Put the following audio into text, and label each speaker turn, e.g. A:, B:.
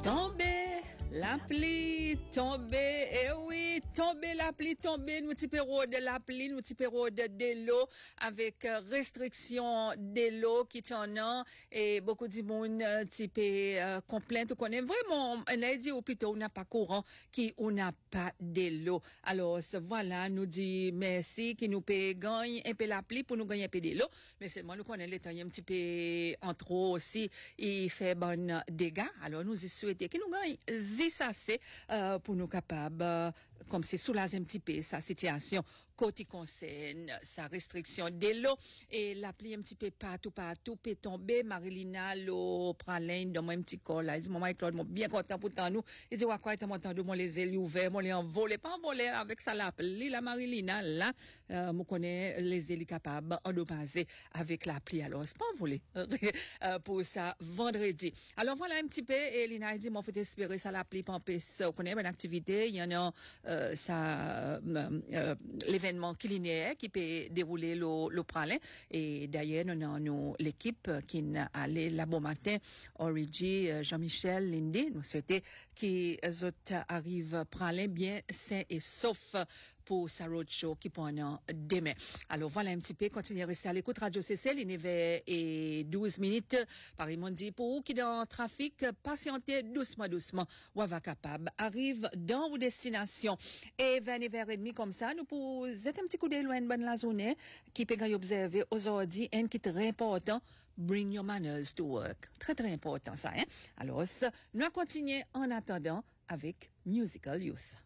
A: Tomber, l'appli, tomber, eh oui, tomber l'appli, tomber, nous petit péro de l'appli, nous petit péro de l'eau, avec restriction de l'eau qui t'en a, et beaucoup de monde, type, complainte, qu'on est vraiment, on a dit, ou plutôt, on n'a pas courant, qui, on n'a pas de l'eau. Alors, voilà, nous dit merci, qui nous paye, gagne un peu l'appli pour nous gagner un peu de l'eau, mais seulement nous connaissons les temps, il y a un petit peu, en trop aussi, il fait bon dégâts. Alors, nous y souhaitons qui nous gagne assez pour nous capables comme c'est soulager un petit peu sa situation côté concerne sa restriction de l'eau et l'appli un petit peu partout peut tomber. Marilina l'eau pralin dans un petit corps là, il dit maman et Claude bien content pourtant nous il dit quoi était montant de mon les ailes ouverts mon les envolé pas envolé avec ça l'appli la Marilina là me connaît les ailes capables en passer avec l'appli. Alors c'est pas envolé pour ça vendredi. Alors voilà un petit peu et Lina dit mon faut espérer ça l'appli pas on connaît une activité il y en a l'événement culinaire qui peut dérouler le pralin et d'ailleurs nous l'équipe qui allait là bon matin Origi Jean-Michel Lindy nous souhaiter qui arrive pralin bien sain et sauf pour sa roadshow qui pendant demain. Alors voilà un petit peu, continuez à rester à l'écoute Radio CC, il est vers et 12 minutes. Paris dit pour vous qui dans le trafic, patientez doucement, ou va capable, arrive dans vos destinations. Et vers 9h30 comme ça, nous pour être un petit coup d'œil loin de la journée, qui peut observer aujourd'hui, un qui est très important, bring your manners to work. Très important ça, hein. Alors, nous continuons en attendant avec Musical Youth.